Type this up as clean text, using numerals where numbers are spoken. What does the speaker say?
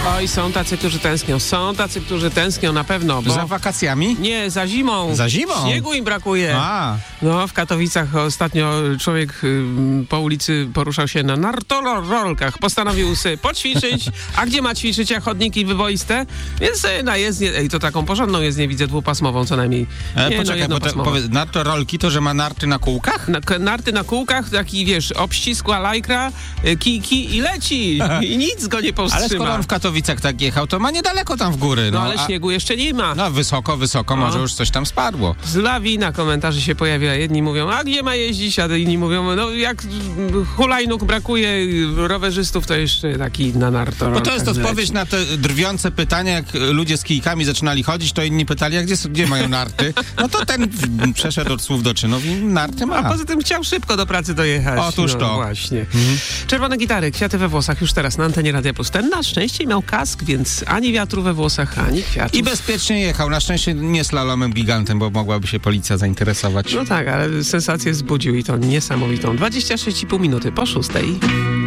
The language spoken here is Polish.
Oj, są tacy, którzy tęsknią. Są tacy, którzy tęsknią na pewno. Bo... Za wakacjami? Nie, za zimą. Za zimą? Śniegu im brakuje. A. No, w Katowicach ostatnio człowiek po ulicy poruszał się na nartorolkach. Postanowił sobie poćwiczyć. A gdzie ma ćwiczyć, jak chodniki wyboiste? Więc na jezdnię, to taką porządną jezdnię widzę, dwupasmową co najmniej. Nie, poczekaj, bo nartorolki to, że ma narty na kółkach? Narty na kółkach, taki wiesz, obścisła lajkra, kijki i leci. I nic go nie powstrzyma. Ale skoro on w Katowicach tak jechał, to ma niedaleko tam w góry. No ale śniegu jeszcze nie ma. No wysoko, może już coś tam spadło. Z lawina komentarzy się pojawia. Jedni mówią, a gdzie ma jeździć? A inni mówią, no jak hulajnóg brakuje, rowerzystów, to jeszcze taki na nartorolkach. Bo to jest odpowiedź na te drwiące pytania, jak ludzie z kijkami zaczynali chodzić, to inni pytali, a gdzie mają narty? No to ten przeszedł od słów do czynów i narty ma. A poza tym chciał szybko do pracy dojechać. Otóż no, to. Właśnie. Czerwone gitary, kwiaty we włosach, już teraz na antenie Radia Plus. Ten na szczęście miał kask, więc ani wiatru we włosach, ani kwiatów. I bezpiecznie jechał. Na szczęście nie slalomem gigantem, bo mogłaby się policja zainteresować. No tak, ale sensację wzbudził i to niesamowitą. 26,5 minuty po 6.